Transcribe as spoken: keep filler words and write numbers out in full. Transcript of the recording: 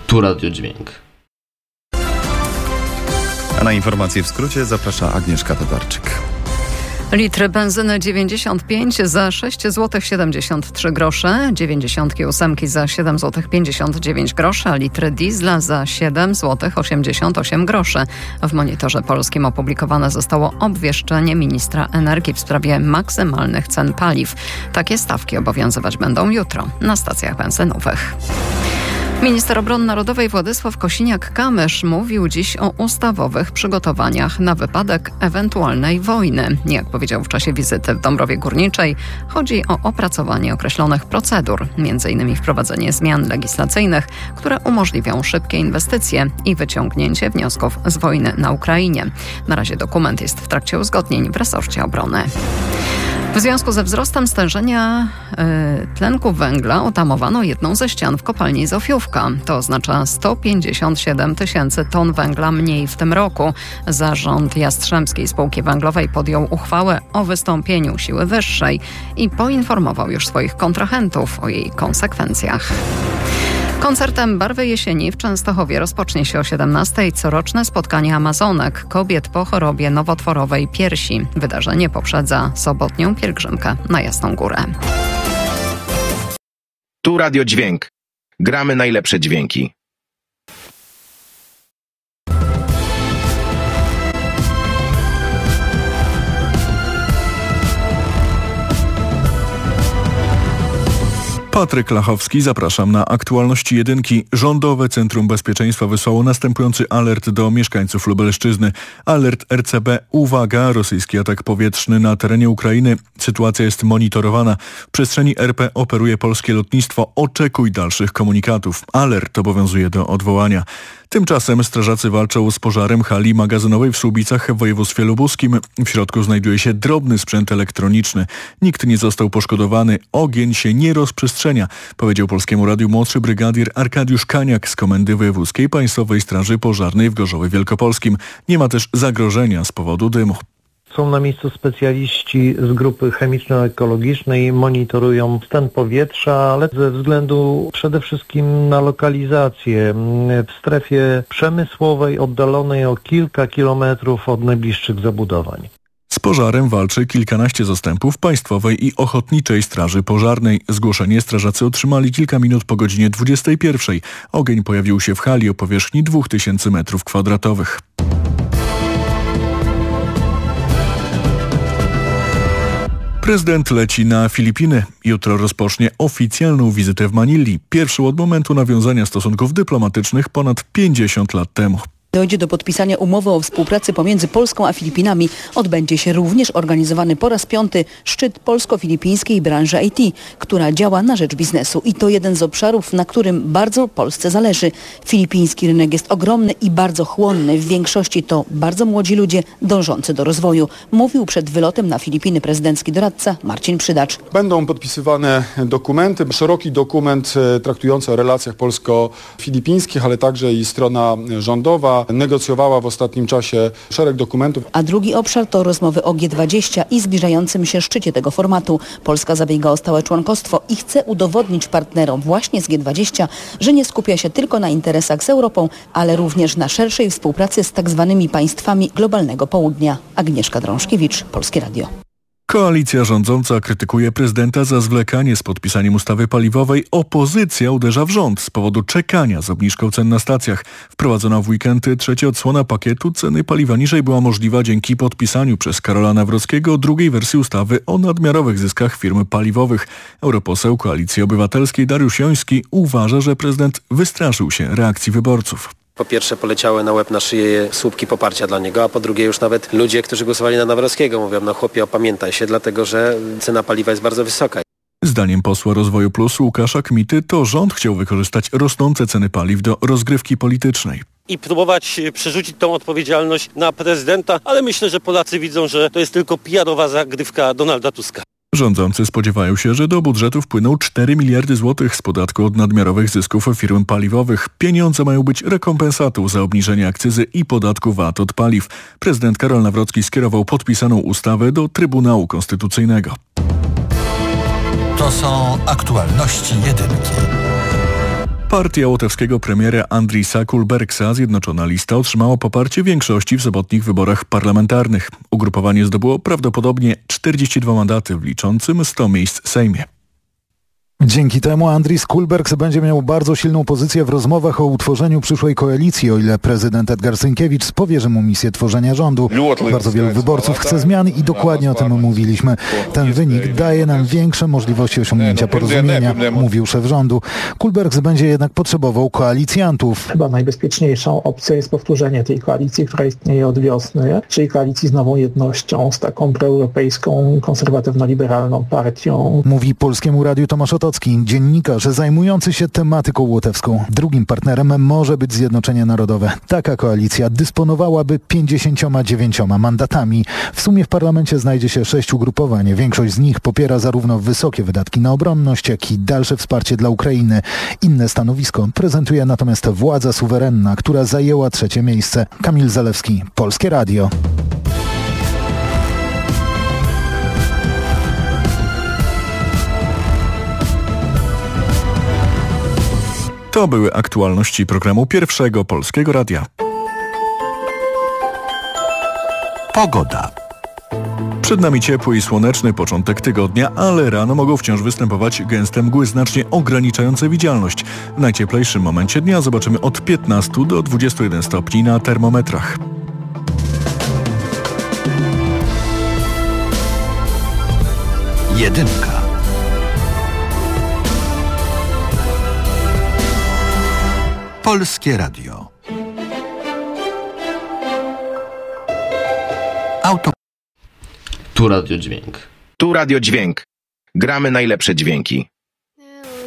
Tu Radio Dźwięk. A na informacje w skrócie zaprasza Agnieszka Tatarczyk. Litr benzyny dziewięćdziesiąt pięć za sześć złotych siedemdziesiąt trzy grosze, dziewięćdziesiątki ósemki za siedem złotych pięćdziesiąt dziewięć groszy, a litr diesla za siedem złotych osiemdziesiąt osiem groszy. W Monitorze Polskim opublikowane zostało obwieszczenie ministra energii w sprawie maksymalnych cen paliw. Takie stawki obowiązywać będą jutro na stacjach benzynowych. Minister Obrony Narodowej Władysław Kosiniak-Kamysz mówił dziś o ustawowych przygotowaniach na wypadek ewentualnej wojny. Jak powiedział w czasie wizyty w Dąbrowie Górniczej, chodzi o opracowanie określonych procedur, między innymi wprowadzenie zmian legislacyjnych, które umożliwią szybkie inwestycje i wyciągnięcie wniosków z wojny na Ukrainie. Na razie dokument jest w trakcie uzgodnień w resorcie obrony. W związku ze wzrostem stężenia y, tlenku węgla otamowano jedną ze ścian w kopalni Zofiówka. To oznacza sto pięćdziesiąt siedem tysięcy ton węgla mniej w tym roku. Zarząd Jastrzębskiej Spółki Węglowej podjął uchwałę o wystąpieniu siły wyższej i poinformował już swoich kontrahentów o jej konsekwencjach. Koncertem Barwy Jesieni w Częstochowie rozpocznie się o siedemnastej coroczne spotkanie Amazonek, kobiet po chorobie nowotworowej piersi. Wydarzenie poprzedza sobotnią pielgrzymkę na Jasną Górę. Tu Radio Dźwięk. Gramy najlepsze dźwięki. Patryk Lachowski, zapraszam na aktualności jedynki. Rządowe Centrum Bezpieczeństwa wysłało następujący alert do mieszkańców Lubelszczyzny. Alert R C B. Uwaga, rosyjski atak powietrzny na terenie Ukrainy. Sytuacja jest monitorowana. W przestrzeni R P operuje polskie lotnictwo. Oczekuj dalszych komunikatów. Alert obowiązuje do odwołania. Tymczasem strażacy walczą z pożarem hali magazynowej w Słubicach w województwie lubuskim. W środku znajduje się drobny sprzęt elektroniczny. Nikt nie został poszkodowany. Ogień się nie rozprzestrzenia, powiedział Polskiemu Radiu młodszy brygadier Arkadiusz Kaniak z Komendy Wojewódzkiej Państwowej Straży Pożarnej w Gorzowie Wielkopolskim. Nie ma też zagrożenia z powodu dymu. Są na miejscu specjaliści z grupy chemiczno-ekologicznej, monitorują stan powietrza, ale ze względu przede wszystkim na lokalizację w strefie przemysłowej oddalonej o kilka kilometrów od najbliższych zabudowań. Z pożarem walczy kilkanaście zastępów Państwowej i Ochotniczej Straży Pożarnej. Zgłoszenie strażacy otrzymali kilka minut po godzinie dwudziestej pierwszej. Ogień pojawił się w hali o powierzchni dwóch tysięcy metrów kwadratowych. Prezydent leci na Filipiny. Jutro rozpocznie oficjalną wizytę w Manili. Pierwszą od momentu nawiązania stosunków dyplomatycznych ponad pięćdziesiąt lat temu. Dojdzie do podpisania umowy o współpracy pomiędzy Polską a Filipinami. Odbędzie się również organizowany po raz piąty szczyt polsko-filipińskiej branży I T, która działa na rzecz biznesu. I to jeden z obszarów, na którym bardzo Polsce zależy. Filipiński rynek jest ogromny i bardzo chłonny. W większości to bardzo młodzi ludzie dążący do rozwoju. Mówił przed wylotem na Filipiny prezydencki doradca Marcin Przydacz. Będą podpisywane dokumenty. Szeroki dokument traktujący o relacjach polsko-filipińskich, ale także i strona rządowa negocjowała w ostatnim czasie szereg dokumentów. A drugi obszar to rozmowy o G dwadzieścia i zbliżającym się szczycie tego formatu. Polska zabiega o stałe członkostwo i chce udowodnić partnerom właśnie z G dwadzieścia, że nie skupia się tylko na interesach z Europą, ale również na szerszej współpracy z tak zwanymi państwami globalnego południa. Agnieszka Drążkiewicz, Polskie Radio. Koalicja rządząca krytykuje prezydenta za zwlekanie z podpisaniem ustawy paliwowej. Opozycja uderza w rząd z powodu czekania z obniżką cen na stacjach. Wprowadzona w weekendy trzecia odsłona pakietu ceny paliwa niżej była możliwa dzięki podpisaniu przez Karola Nawrockiego drugiej wersji ustawy o nadmiarowych zyskach firm paliwowych. Europoseł Koalicji Obywatelskiej Dariusz Joński uważa, że prezydent wystraszył się reakcji wyborców. Po pierwsze poleciały na łeb na szyję słupki poparcia dla niego, a po drugie już nawet ludzie, którzy głosowali na Nawrockiego mówią, no chłopie, opamiętaj się, dlatego że cena paliwa jest bardzo wysoka. Zdaniem posła Rozwoju Plus Łukasza Kmity to rząd chciał wykorzystać rosnące ceny paliw do rozgrywki politycznej. I próbować przerzucić tą odpowiedzialność na prezydenta, ale myślę, że Polacy widzą, że to jest tylko P R owa zagrywka Donalda Tuska. Rządzący spodziewają się, że do budżetu wpłyną cztery miliardy złotych z podatku od nadmiarowych zysków firm paliwowych. Pieniądze mają być rekompensatą za obniżenie akcyzy i podatku V A T od paliw. Prezydent Karol Nawrocki skierował podpisaną ustawę do Trybunału Konstytucyjnego. To są aktualności jedynki. Partia łotewskiego premiera Andrisa Kulbergsa, Zjednoczona Lista, otrzymała poparcie większości w sobotnich wyborach parlamentarnych. Ugrupowanie zdobyło prawdopodobnie czterdzieści dwa mandaty w liczącym sto miejsc w Sejmie. Dzięki temu Andris Kulbergs będzie miał bardzo silną pozycję w rozmowach o utworzeniu przyszłej koalicji, o ile prezydent Edgar Sienkiewicz powierzy mu misję tworzenia rządu. Bardzo wielu wyborców chce zmian i dokładnie o tym mówiliśmy. Ten wynik daje nam większe możliwości osiągnięcia porozumienia, mówił szef rządu. Kulbergs będzie jednak potrzebował koalicjantów. Chyba najbezpieczniejszą opcją jest powtórzenie tej koalicji, która istnieje od wiosny, czyli koalicji z Nową Jednością, z taką proeuropejską, konserwatywno-liberalną partią. Mówi Polskiemu Radiu Tomasz Otocki, dziennikarz zajmujący się tematyką łotewską. Drugim partnerem może być Zjednoczenie Narodowe. Taka koalicja dysponowałaby pięćdziesięcioma dziewięcioma mandatami. W sumie w parlamencie znajdzie się sześć ugrupowań. Większość z nich popiera zarówno wysokie wydatki na obronność, jak i dalsze wsparcie dla Ukrainy. Inne stanowisko prezentuje natomiast władza suwerenna, która zajęła trzecie miejsce. Kamil Zalewski, Polskie Radio. To były aktualności programu Pierwszego Polskiego Radia. Pogoda. Przed nami ciepły i słoneczny początek tygodnia, ale rano mogą wciąż występować gęste mgły znacznie ograniczające widzialność. W najcieplejszym momencie dnia zobaczymy od piętnastu do dwudziestu jeden stopni na termometrach. Jedynka. Polskie Radio. Auto. Tu Radio Dźwięk. Tu Radio Dźwięk. Gramy najlepsze dźwięki.